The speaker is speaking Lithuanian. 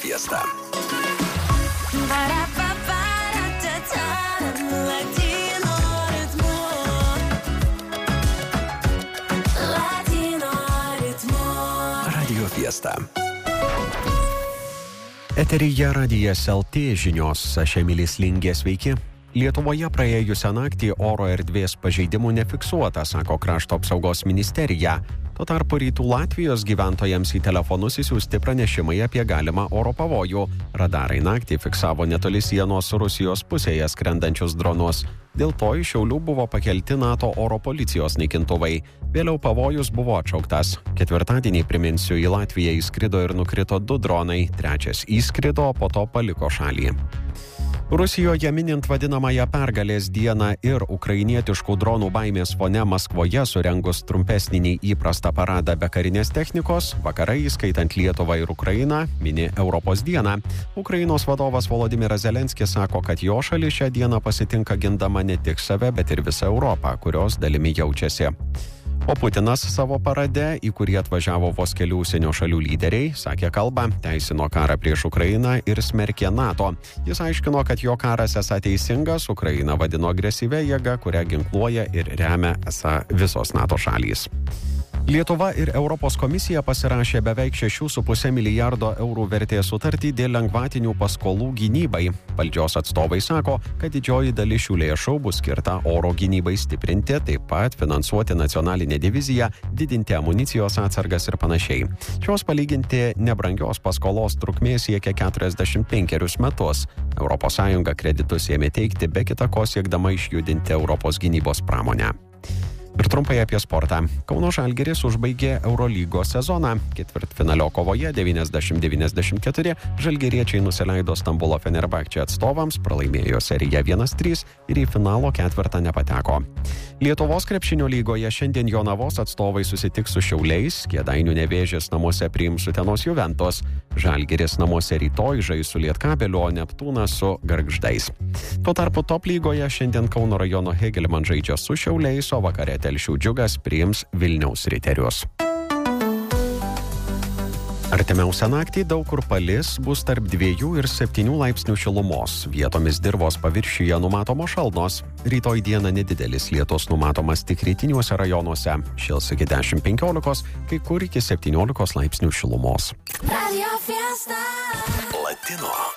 Fiesta. Radio Fiesta. Eteryje Radijas LT žinios, aš Emilis Lingė, sveiki. Lietuvoje praėjusią naktį oro erdvės pažeidimų nefiksuota, sako Krašto apsaugos ministerija. Tuo tarpu rytų Latvijos gyventojams į telefonus įsiųsti pranešimai apie galimą oro pavojų. Radarai naktį fiksavo netoli sienos su Rusijos pusėje skrendančius dronus. Dėl to iš Šiaulių buvo pakelti NATO oro policijos naikintuvai. Vėliau pavojus buvo atšauktas. Ketvirtadienį, priminsiu, į Latviją įskrido ir nukrito 2 dronai, 3 įskrido, po to paliko šalį. Rusijoje minint vadinamąją pergalės dieną ir ukrainietiškų dronų baimės fone Maskvoje surengus trumpesnį nei įprastą paradą be karinės technikos, vakarai, įskaitant Lietuvą ir Ukrainą, mini Europos dieną. Ukrainos vadovas Volodymyras Zelenskis sako, kad jo šalis šią dieną pasitinka gindama ne tik save, bet ir visą Europą, kurios dalimi jaučiasi. O Putinas savo parade, į kurį atvažiavo vos kelių užsienio šalių lyderiai, sakė kalbą, teisino karą prieš Ukrainą ir smerkė NATO. Jis aiškino, kad jo karas esą teisingas, Ukrainą vadino agresyvia jėga, kurią ginkluoja ir remia esą visos NATO šalys. Lietuva ir Europos komisija pasirašė beveik 6,5 milijardo eurų vertės sutartį dėl lengvatinių paskolų gynybai. Valdžios atstovai sako, kad didžioji dalis šių lėšų bus skirta oro gynybai stiprinti, taip pat finansuoti nacionalinę diviziją, didinti amunicijos atsargas ir panašiai. Šios palyginti nebrangios paskolos trukmė siekia 45 metus. ES kreditus ėmė teikti be kita ko siekdama išjudinti Europos gynybos pramonę. Ir trumpai apie sportą. Kauno Žalgiris užbaigė Eurolygos sezoną. Ketvirtfinalio kovoje 90-94 žalgiriečiai nusileido Stambulo Fenerbahče atstovams, pralaimėjo seriją 1-3 ir į finalo ketvirtą nepateko. Lietuvos krepšinio lygoje šiandien Jonavos atstovai susitiks su Šiauliais, Kėdainių Nevėžis namuose priims Utenos Juventus, Žalgiris namuose rytoj žais su Lietkabeliu, o Neptūnas su Gargždais. Tuo tarpu top lygoje šiandien Kauno rajono Hegelman žaidžia su Šiauliais, o vakare Telšių Džiugas priims Vilniaus Riterius. Artimiausią naktį daug kur palis, bus tarp 2 ir 7 laipsnių šilumos. Vietomis dirvos paviršiuje numatomos šalnos. Rytoj dieną nedidelis lietus numatomas tik rytiniuose rajonuose. Šils iki 10-15, kai kur iki 17 laipsnių šilumos. Radio Fiesta. Latino